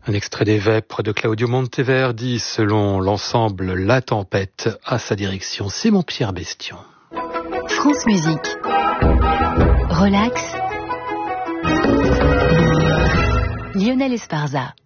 Un extrait des Vêpres de Claudio Monteverdi, selon l'ensemble La Tempête à sa direction. C'est mon Pierre Bestion. France Musique. Relax. Lionel Esparza.